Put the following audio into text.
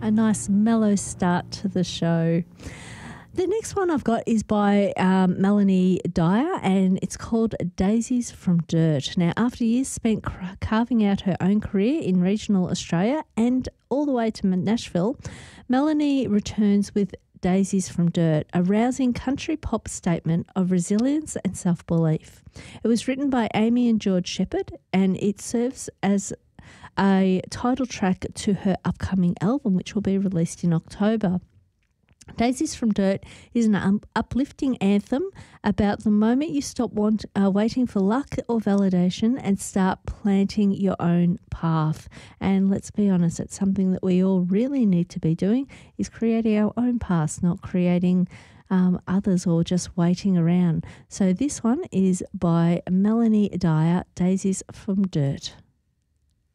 A nice mellow start to the show. The next one I've got is by Melanie Dyer, and it's called Daisies from Dirt. Now, after years spent carving out her own career in regional Australia and all the way to Nashville, Melanie returns with Daisies from Dirt, a rousing country pop statement of resilience and self-belief. It was written by Amy and George Shepherd, and it serves as a title track to her upcoming album, which will be released in October. Daisies from Dirt is an uplifting anthem about the moment you stop waiting for luck or validation and start planting your own path. And let's be honest, it's something that we all really need to be doing, is creating our own path, not creating others or just waiting around. So this one is by Melanie Dyer, Daisies from Dirt.